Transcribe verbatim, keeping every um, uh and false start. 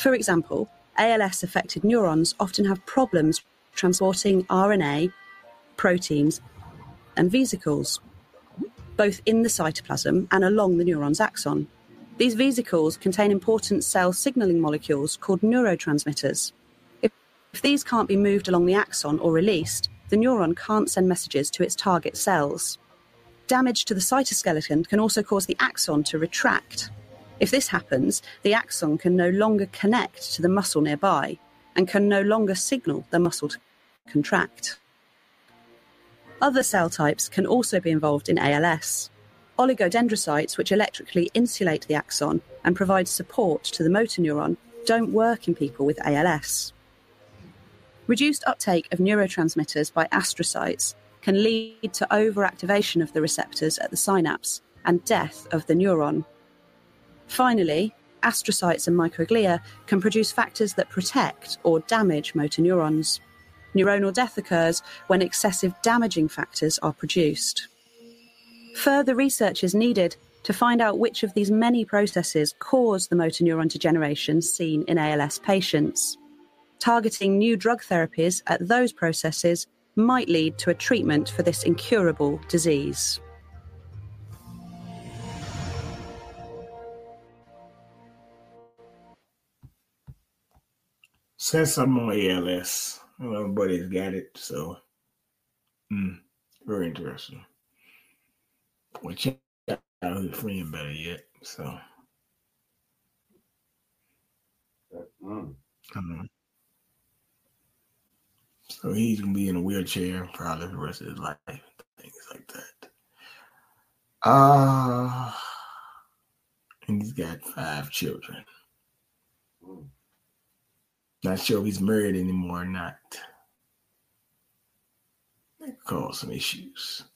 For example, A L S-affected neurons often have problems transporting R N A, proteins, and vesicles, both in the cytoplasm and along the neuron's axon. These vesicles contain important cell signaling molecules called neurotransmitters. If, if these can't be moved along the axon or released, the neuron can't send messages to its target cells. Damage to the cytoskeleton can also cause the axon to retract. If this happens, the axon can no longer connect to the muscle nearby and can no longer signal the muscle to contract. Other cell types can also be involved in A L S. Oligodendrocytes, which electrically insulate the axon and provide support to the motor neuron, don't work in people with A L S. Reduced uptake of neurotransmitters by astrocytes can lead to overactivation of the receptors at the synapse and death of the neuron. Finally, astrocytes and microglia can produce factors that protect or damage motor neurons. Neuronal death occurs when excessive damaging factors are produced. Further research is needed to find out which of these many processes cause the motor neuron degeneration seen in A L S patients. Targeting new drug therapies at those processes might lead to a treatment for this incurable disease. Since I'm on A L S, my buddy's got it, so mm, very interesting. Well, check out his friend better yet, so. Mm. Um, so he's gonna be in a wheelchair probably the rest of his life, things like that. Uh, and he's got five children. Mm. Not sure if he's married anymore or not. That could cause some issues.